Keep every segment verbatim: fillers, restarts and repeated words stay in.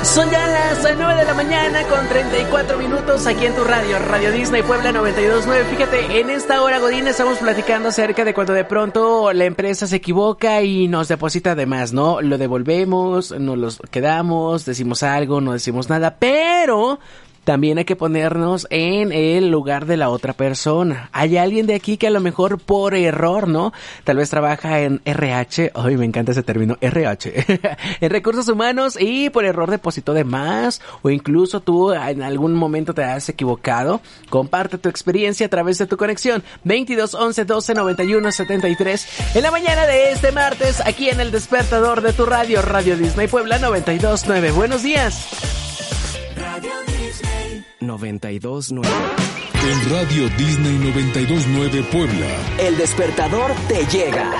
Son ya las nueve de la mañana con treinta y cuatro minutos aquí en tu radio, Radio Disney Puebla noventa y dos punto nueve. Fíjate, en esta hora, Godín, estamos platicando acerca de cuando de pronto la empresa se equivoca y nos deposita de más, ¿no? Lo devolvemos, nos los quedamos, decimos algo, no decimos nada, pero también hay que ponernos en el lugar de la otra persona. Hay alguien de aquí que a lo mejor por error, ¿no? Tal vez trabaja en R H. Ay, me encanta ese término, R H. En recursos humanos y por error depositó de más. O incluso tú en algún momento te has equivocado. Comparte tu experiencia a través de tu conexión. veintidós, once, doce, noventa y uno, setenta y tres. En la mañana de este martes, aquí en el despertador de tu radio, Radio Disney Puebla noventa y dos punto nueve. Buenos días. Radio Disney noventa y dos punto nueve. En Radio Disney noventa y dos punto nueve Puebla, el despertador te llega.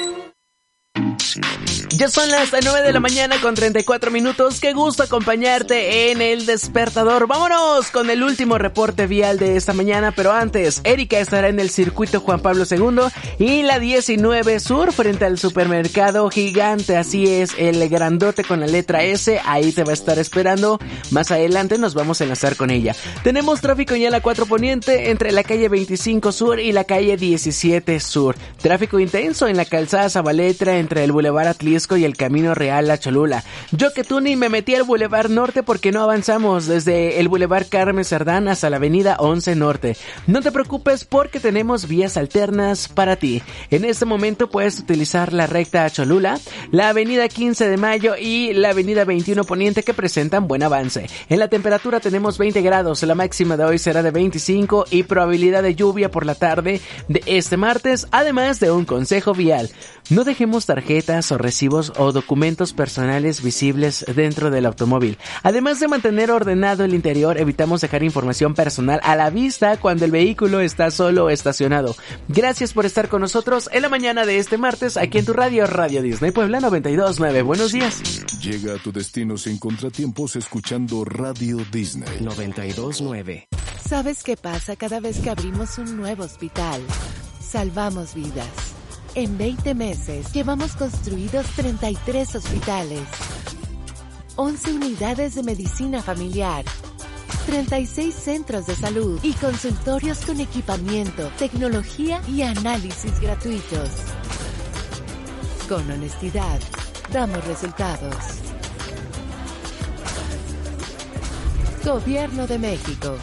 Ya son las nueve de la mañana con treinta y cuatro minutos. Qué gusto acompañarte en el despertador. Vámonos con el último reporte vial de esta mañana. Pero antes, Erika estará en el circuito Juan Pablo segundo y la diecinueve Sur frente al supermercado Gigante. Así es, el grandote con la letra S. Ahí te va a estar esperando. Más adelante nos vamos a enlazar con ella. Tenemos tráfico ya en la cuatro Poniente entre la calle veinticinco Sur y la calle diecisiete Sur. Tráfico intenso en la calzada Zabaletra entre el Boulevard Atlisco y el Camino Real a Cholula. Yo que tú ni me metí al Boulevard Norte porque no avanzamos desde el Boulevard Carmen Cerdán hasta la Avenida once Norte. No te preocupes porque tenemos vías alternas para ti. En este momento puedes utilizar la recta a Cholula, la Avenida quince de Mayo y la Avenida veintiuno Poniente que presentan buen avance. En la temperatura tenemos veinte grados, la máxima de hoy será de veinticinco y probabilidad de lluvia por la tarde de este martes, además de un consejo vial. No dejemos tarjetas o recibos o documentos personales visibles dentro del automóvil. Además de mantener ordenado el interior, evitamos dejar información personal a la vista cuando el vehículo está solo estacionado. Gracias por estar con nosotros en la mañana de este martes aquí en tu radio, Radio Disney Puebla noventa y dos punto nueve. Buenos días. Llega a tu destino sin contratiempos escuchando Radio Disney noventa y dos punto nueve. ¿Sabes qué pasa cada vez que abrimos un nuevo hospital? Salvamos vidas. En veinte meses llevamos construidos treinta y tres hospitales, once unidades de medicina familiar, treinta y seis centros de salud y consultorios con equipamiento, tecnología y análisis gratuitos. Con honestidad, damos resultados. Gobierno de México.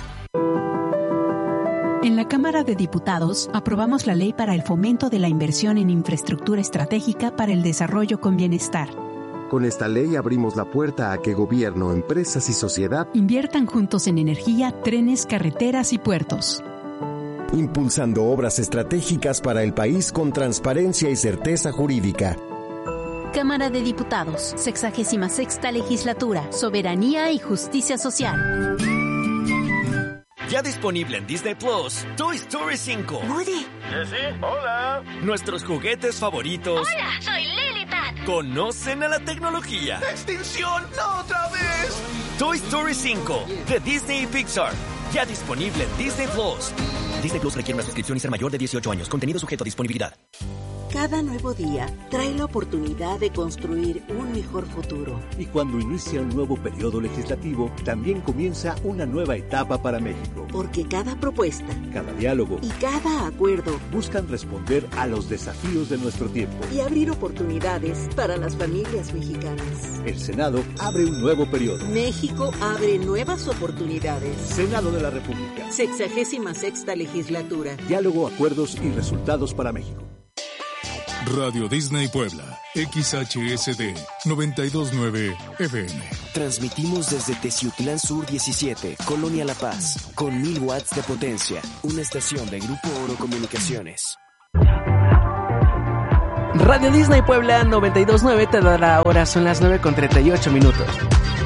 En la Cámara de Diputados aprobamos la Ley para el Fomento de la Inversión en Infraestructura Estratégica para el Desarrollo con Bienestar. Con esta ley abrimos la puerta a que gobierno, empresas y sociedad inviertan juntos en energía, trenes, carreteras y puertos. Impulsando obras estratégicas para el país con transparencia y certeza jurídica. Cámara de Diputados, sexagésima sexta Legislatura, Soberanía y Justicia Social. Ya disponible en Disney Plus, Toy Story cinco. Woody. ¿Sí? Hola. Nuestros juguetes favoritos. Hola, soy Liliput. Conocen a la tecnología. ¡Extinción! ¡No otra vez! Toy Story cinco, de Disney y Pixar. Ya disponible en Disney Plus. Disney Plus requiere una suscripción y ser mayor de dieciocho años. Contenido sujeto a disponibilidad. Cada nuevo día trae la oportunidad de construir un mejor futuro. Y cuando inicia un nuevo periodo legislativo, también comienza una nueva etapa para México. Porque cada propuesta, cada diálogo y cada acuerdo buscan responder a los desafíos de nuestro tiempo y abrir oportunidades para las familias mexicanas. El Senado abre un nuevo periodo. México abre nuevas oportunidades. Senado de la República. Sexagésima sexta Legislatura. Diálogo, acuerdos y resultados para México. Radio Disney Puebla, X H S D noventa y dos punto nueve F M. Transmitimos desde Teciutlán Sur diecisiete, Colonia La Paz, con mil watts de potencia. Una estación de Grupo Oro Comunicaciones. Radio Disney Puebla noventa y dos punto nueve te dará ahora, son las nueve con treinta y ocho minutos.